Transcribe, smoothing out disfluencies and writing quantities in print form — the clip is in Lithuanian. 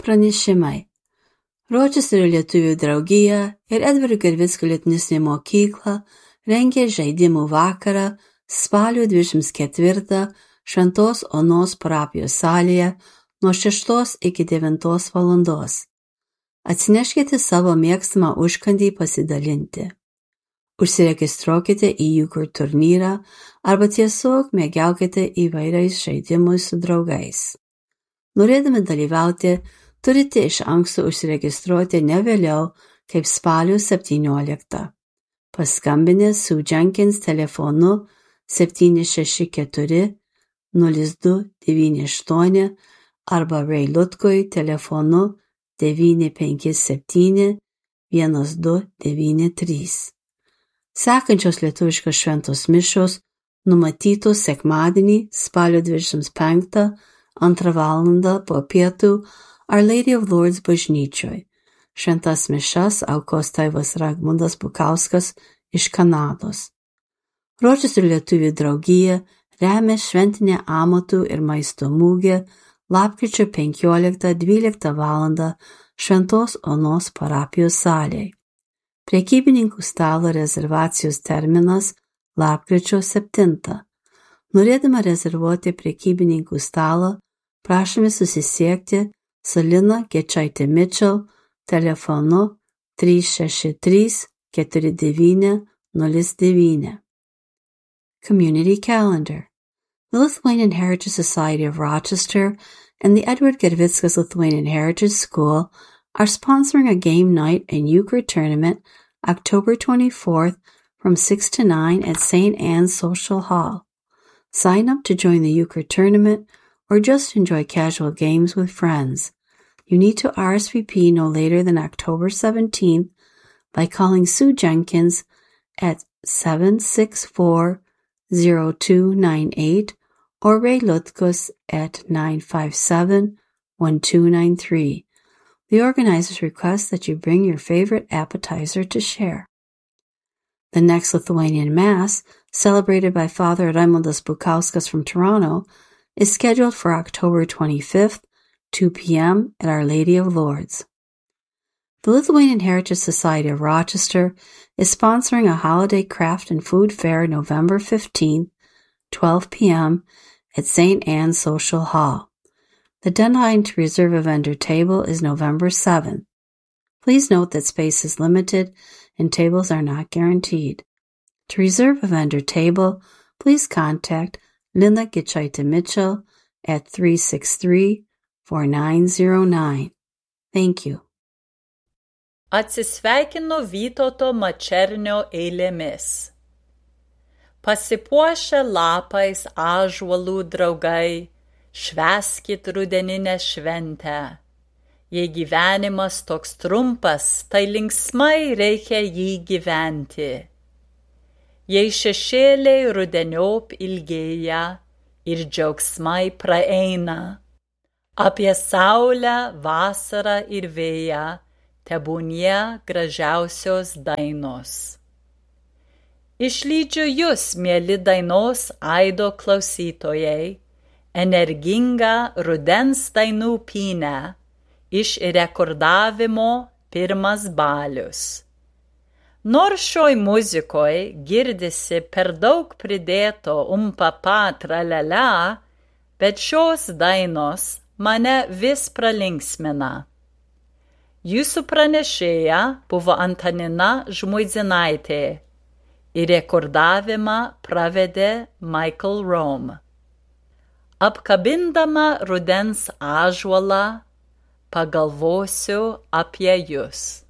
Pranešimai. Ročesterio lietuvių draugija ir Edvardo Gervickio lituanistinė mokykla rengia žaidimų vakarą spalio 24 Šventos Onos parapijos salėje nuo 6 iki 9 valandos. Atsineškite savo mėgstamą užkandį pasidalinti. Užsiregistruokite į Euchre turnyrą arba tiesiog mėgiaukite įvairiais žaidimais su draugais. Norėdami dalyvauti, turite iš anksto užsiregistruoti ne vėliau kaip spalio 17. Paskambinę Sue Jenkins telefonu 764-0298 arba Ray Lutkui telefonu 957-1293. Sekančios lietuviškos šventos mišios numatytos sekmadienį spalio 25 2 valandą po pietų Our Lady of Lourdes bažnyčioj. Šventas mišas aukos tėvas Raimundas Bukauskas iš Kanados. Ročesterio lietuvių draugija remia šventinę amatų ir maisto mugę lapkričio 15-12 valandą Šventos Onos parapijos salėje. Prekybininkų stalo rezervacijos terminas lapkričio 7. Norėdama rezervuoti prekybininkų stalą, prašome susisiekti su Lina Gečaitė-Mitchell telefonu 363-4909. Community Calendar. The Lithuanian Heritage Society of Rochester and the Edward Gervickas Lithuanian Heritage School are sponsoring a game night and euchre tournament October 24th from 6 to 9 at St. Anne's Social Hall. Sign up to join the euchre tournament or just enjoy casual games with friends. You need to RSVP no later than October 17th by calling Sue Jenkins at 764-0298 or Ray Lutkus at 957-1293. The organizers request that you bring your favorite appetizer to share. The next Lithuanian Mass, celebrated by Father Raimundas Bukauskas from Toronto, is scheduled for October 25th, 2 p.m. at Our Lady of Lourdes. The Lithuanian Heritage Society of Rochester is sponsoring a holiday craft and food fair November 15th, 12 p.m. at St. Anne's Social Hall. The deadline to reserve a vendor table is November 7th. Please note that space is limited and tables are not guaranteed. To reserve a vendor table, please contact Lina Gečaitė-Mitchell at 363-4909. Thank you. Atsisveikino Vytauto Mačernio eilėmis. Pasipuošę lapais ąžuolų draugai, švęskit rudeninę šventę. Jei gyvenimas toks trumpas, tai linksmai reikia jį gyventi. Jei šešėliai rudeniop ilgėja ir džiaugsmai praeina, apie saulę, vasarą ir vėją tebūnie gražiausios dainos. Išlydžiu jūs, mieli dainos aido klausytojai, energingą rudens dainų pynę iš rekordavimo pirmas balius. Nors šioj muzikoj girdisi per daug pridėto umpapa tralala, bet šios dainos mane vis pralinksmina. Jūsų pranešėja buvo Antanina Žmuidzinaitė ir rekordavimą pravedė Michael Rome. Apkabindama rudens ąžuolą, pagalvosiu apie jus.